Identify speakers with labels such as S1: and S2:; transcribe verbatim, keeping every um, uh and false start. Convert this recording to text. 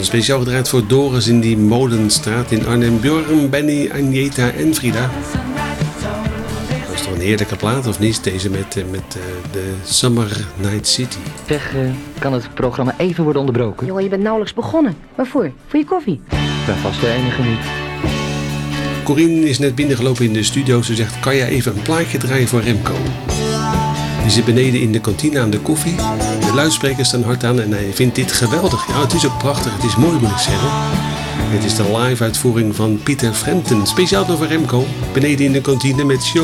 S1: Speciaal gedraaid voor Doris in die Molenstraat in Arnhem. Bjorn, Benny, Agneta en Frida. Dat is toch een heerlijke plaat, of niet? Deze met, met uh, de Summer Night City.
S2: Zeg, uh, kan het programma even worden onderbroken?
S3: Joh, je bent nauwelijks begonnen. Waarvoor? Voor je koffie?
S2: Ik ben vast de enige niet.
S1: Corine is net binnengelopen in de studio. Ze zegt, kan jij even een plaatje draaien voor Remco? Die zit beneden in de kantine aan de koffie. De luidsprekers staan hard aan en hij vindt dit geweldig. Ja, het is ook prachtig. Het is mooi, moet ik zeggen. Het is de live uitvoering van Pieter Frampton. Speciaal door Remco. Beneden in de kantine met show.